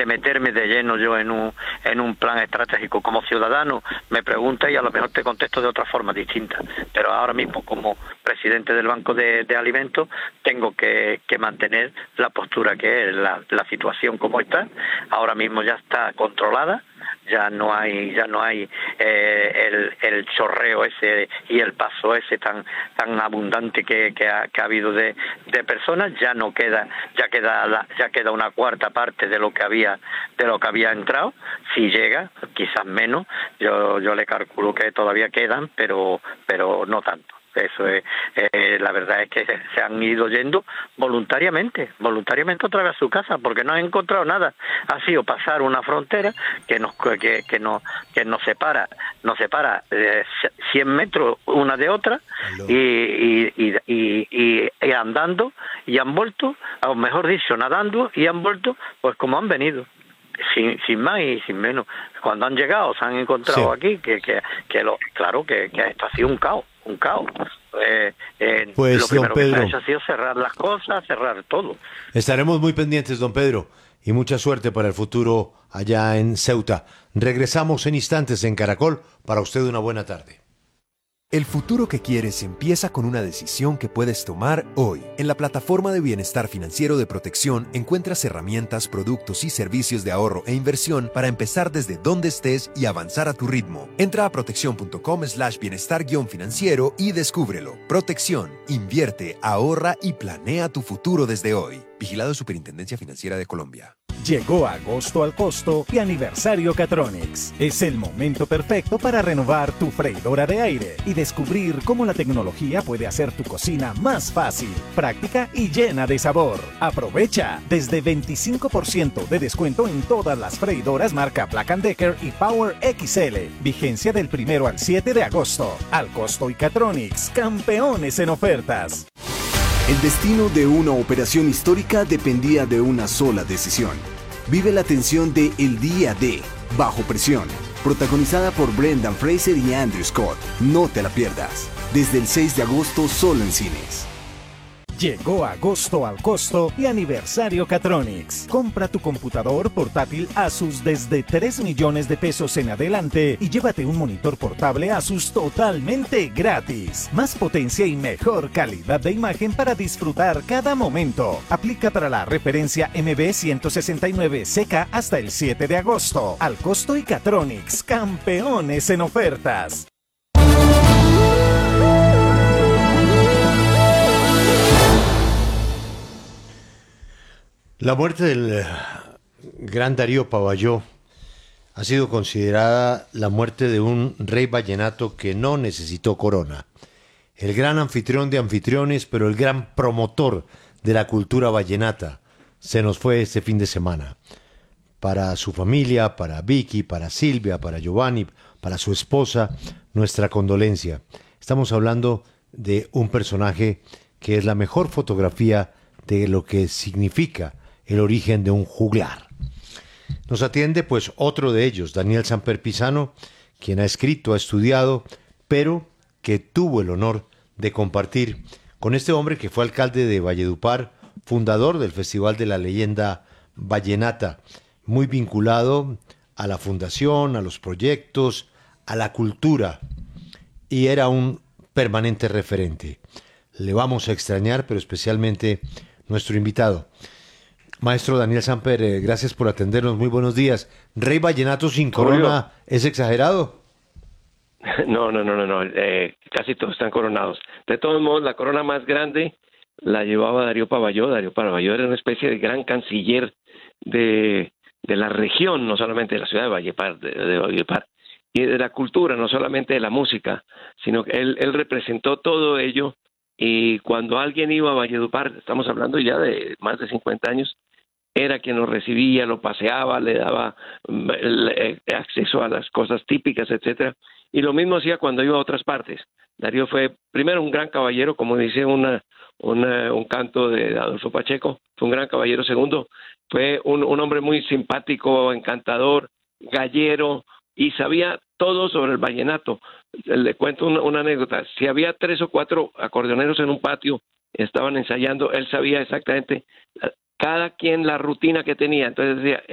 de meterme de lleno yo en un plan estratégico. Como ciudadano me pregunta y a lo mejor te contesto de otra forma distinta, pero ahora mismo como presidente del Banco de Alimentos tengo que mantener la postura que es la situación como está. Ahora mismo ya está controlada, ya no hay el chorreo ese y el paso ese tan abundante que ha habido de personas. Ya queda una cuarta parte de lo que había entrado. Si llega, quizás menos. Yo le calculo que todavía quedan, pero no tanto. Eso es, la verdad es que se han ido yendo voluntariamente otra vez a su casa, porque no han encontrado nada. Ha sido pasar una frontera que nos separa 100 metros una de otra, y andando, y han vuelto, o mejor dicho, nadando, y han vuelto pues como han venido. Sin más y sin menos. Cuando han llegado se han encontrado aquí claro que esto ha sido un caos. Pues, lo primero don Pedro, que se ha hecho ha sido cerrar las cosas, cerrar todo. Estaremos muy pendientes, don Pedro, y mucha suerte para el futuro allá en Ceuta. Regresamos en instantes en Caracol. Para usted una buena tarde. El futuro que quieres empieza con una decisión que puedes tomar hoy. En la plataforma de bienestar financiero de Protección encuentras herramientas, productos y servicios de ahorro e inversión para empezar desde donde estés y avanzar a tu ritmo. Entra a protección.com/bienestar-financiero y descúbrelo. Protección, invierte, ahorra y planea tu futuro desde hoy. Vigilado Superintendencia Financiera de Colombia. Llegó agosto al costo y aniversario Catronics. Es el momento perfecto para renovar tu freidora de aire y descubrir cómo la tecnología puede hacer tu cocina más fácil, práctica y llena de sabor. Aprovecha desde 25% de descuento en todas las freidoras marca Black & Decker y Power XL. Vigencia del 1 al 7 de agosto. Al costo y Catronics, campeones en ofertas. El destino de una operación histórica dependía de una sola decisión. Vive la tensión de El Día de Bajo Presión, protagonizada por Brendan Fraser y Andrew Scott. No te la pierdas. Desde el 6 de agosto solo en cines. Llegó agosto al costo y aniversario Catronics. Compra tu computador portátil Asus desde 3 millones de pesos en adelante y llévate un monitor portable Asus totalmente gratis. Más potencia y mejor calidad de imagen para disfrutar cada momento. Aplica para la referencia MB169CK hasta el 7 de agosto. Al costo y Catronics, campeones en ofertas. La muerte del gran Darío Pavalló ha sido considerada la muerte de un rey vallenato que no necesitó corona. El gran anfitrión de anfitriones, pero el gran promotor de la cultura vallenata, se nos fue este fin de semana. Para su familia, para Vicky, para Silvia, para Giovanni, para su esposa, nuestra condolencia. Estamos hablando de un personaje que es la mejor fotografía de lo que significa el origen de un juglar. Nos atiende pues otro de ellos, Daniel Samper Pisano, quien ha escrito, ha estudiado, pero que tuvo el honor de compartir con este hombre que fue alcalde de Valledupar, fundador del Festival de la Leyenda Vallenata, muy vinculado a la fundación, a los proyectos, a la cultura, y era un permanente referente. Le vamos a extrañar, pero especialmente nuestro invitado. Maestro Daniel Samper, gracias por atendernos, muy buenos días. ¿Rey vallenato sin corona es exagerado? No, casi todos están coronados. De todos modos, la corona más grande la llevaba Darío Pavalló. Darío Pavalló era una especie de gran canciller de la región, no solamente de la ciudad de Valledupar, de Valledupar, y de la cultura, no solamente de la música, sino que él representó todo ello. Y cuando alguien iba a Valledupar, estamos hablando ya de más de 50 años, era quien lo recibía, lo paseaba, le daba acceso a las cosas típicas, etcétera. Y lo mismo hacía cuando iba a otras partes. Darío fue, primero, un gran caballero, como dice un canto de Adolfo Pacheco, fue un gran caballero. Segundo, fue un hombre muy simpático, encantador, gallero, y sabía todo sobre el vallenato. Le cuento una anécdota. Si había 3 o 4 acordeoneros en un patio, estaban ensayando, él sabía exactamente cada quien la rutina que tenía. Entonces decía,